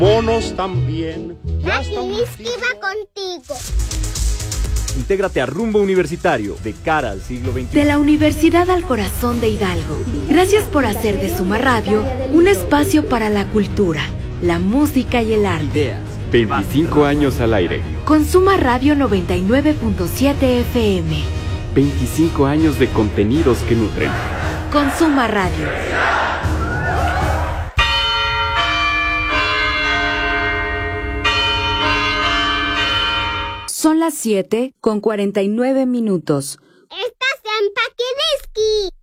Monos también. Vasiliki va contigo. Intégrate a Rumbo Universitario, de cara al siglo XXI. De la Universidad al Corazón de Hidalgo. Gracias por hacer de Suma Radio un espacio para la cultura, la música y el arte. Ideas. 25 años al aire. Con Suma Radio 99.7 FM. 25 años de contenidos que nutren. Con Suma Radio. Son las 7:49. Estás en Paquidiski.